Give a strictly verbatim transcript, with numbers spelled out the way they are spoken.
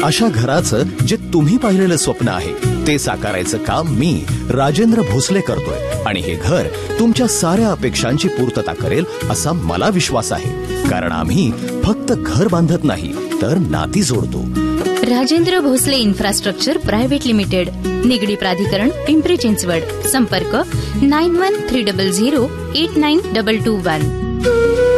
अशा घराचं जे तुम्ही पाहिलेलं स्वप्न आहे ते साकारायचं काम मी राजेंद्र भोसले करतोय आणि हे घर तुमच्या साऱ्या अपेक्षांची पूर्तता करेल असा मला विश्वास आहे. कारण आम्ही फक्त घर बांधत नाही तर नाती जोडतो. Rajendra Bhosale infrastructure private limited, Nigdi प्राधिकरण, पिंपरी चिंचवड. संपर्क nine one three double zero eight nine double two one.